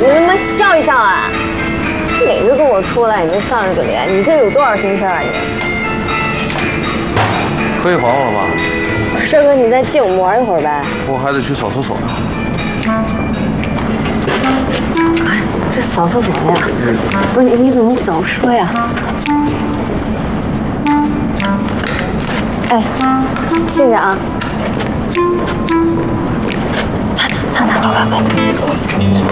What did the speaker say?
他妈笑一笑啊！每次跟我出来你就丧着个脸，你这有多少心事啊你？ 可以还我了吧？ 帅哥，你再借我们玩一会儿呗。 我还得去扫厕所呢。 哎，这扫厕所呀？不是你怎么早说呀？哎，谢谢啊。擦，快！